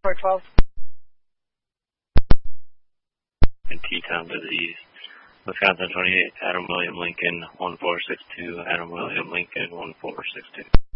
412. And T-Town to the east. Wisconsin 28, Adam William Lincoln 1462, Adam William Lincoln 1462.